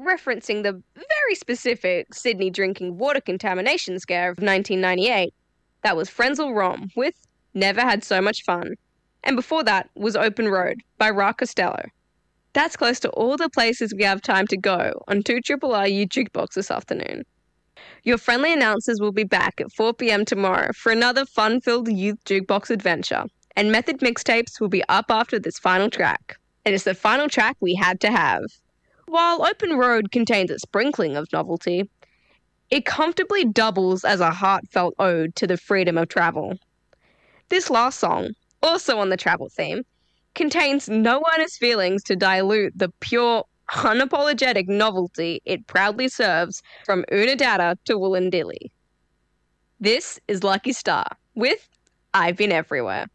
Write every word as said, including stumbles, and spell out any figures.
referencing the very specific Sydney drinking water contamination scare of nineteen ninety-eight. That was Frenzal Rhomb with Never Had So Much Fun. And before that was Open Road by Ra Costello. That's close to all the places we have time to go on two R R U Jukebox this afternoon. Your friendly announcers will be back at four p.m. tomorrow for another fun-filled youth jukebox adventure, and Method mixtapes will be up after this final track. It is the final track we had to have. While Open Road contains a sprinkling of novelty, it comfortably doubles as a heartfelt ode to the freedom of travel. This last song, also on the travel theme, contains no honest feelings to dilute the pure, unapologetic novelty it proudly serves from Unadilla to Wollondilly. This is Lucky Star with I've Been Everywhere.